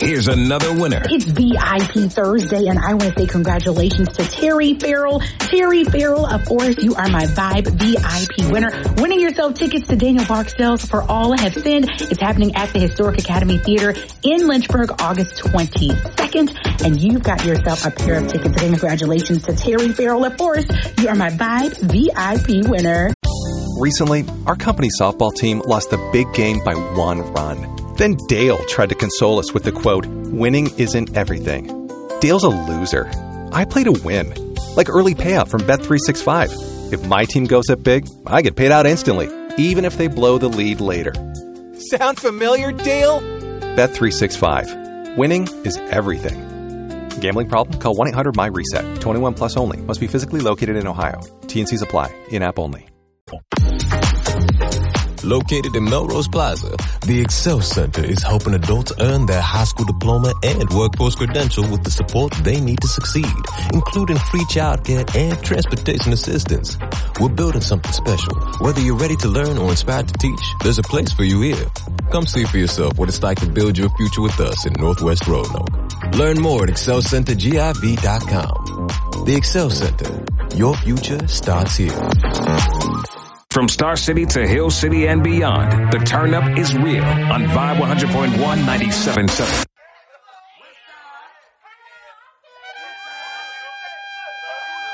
Here's another winner. It's VIP Thursday, and I want to say congratulations to Terry Farrell. Terry Farrell of Forest, you are my Vibe VIP winner. Winning yourself tickets to Daniel Barksdale's For All Have Sinned. It's happening at the Historic Academy Theater in Lynchburg, August 22nd. And you've got yourself a pair of tickets. Again, congratulations to Terry Farrell of Forest. You are my Vibe VIP winner. Recently, our company softball team lost the big game by 1 run. Then Dale tried to console us with the quote, "Winning isn't everything." Dale's a loser. I play to win. Like early payout from Bet365. If my team goes up big, I get paid out instantly, even if they blow the lead later. Sound familiar, Dale? Bet365. Winning is everything. Gambling problem? Call 1-800-MY-RESET. 21 plus only. Must be physically located in Ohio. T&Cs apply. In-app only. Located in Melrose Plaza, the Excel Center is helping adults earn their high school diploma and workforce credential with the support they need to succeed, including free childcare and transportation assistance. We're building something special. Whether you're ready to learn or inspired to teach, there's a place for you here. Come see for yourself what it's like to build your future with us in Northwest Roanoke. Learn more at excelcentergiv.com. The Excel Center. Your future starts here. From Star City to Hill City and beyond, the turn up is real on Vibe 100.1 97.7.